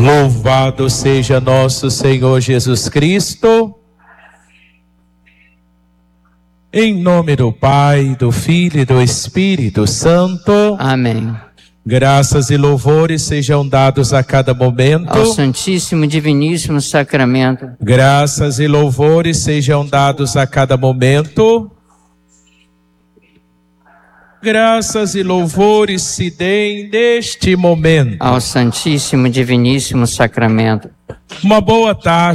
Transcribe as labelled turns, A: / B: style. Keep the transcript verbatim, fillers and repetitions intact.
A: Louvado seja nosso Senhor Jesus Cristo. Em nome do Pai, do Filho e do Espírito Santo.
B: Amém.
A: Graças e louvores sejam dados a cada momento
B: ao Santíssimo e Diviníssimo Sacramento.
A: Graças e louvores sejam dados a cada momento. Graças e louvores se deem neste momento
B: ao Santíssimo e Diviníssimo Sacramento.
A: Uma boa tarde.